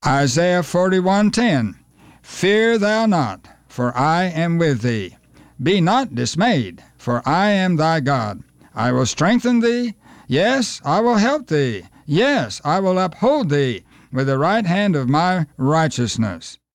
Isaiah 41:10, Fear thou not, for I am with thee. Be not dismayed, for I am thy God. I will strengthen thee. Yes, I will help thee. Yes, I will uphold thee with the right hand of my righteousness.